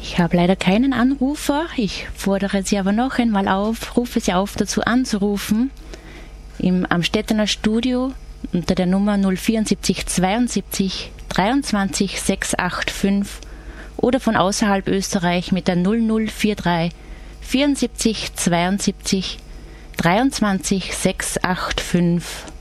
Ich habe leider keinen Anrufer. Ich fordere Sie aber noch einmal auf, rufe Sie auf, dazu anzurufen. Im Amstettener Studio unter der Nummer 074 72 23 685 oder von außerhalb Österreich mit der 0043 74 72 23 685.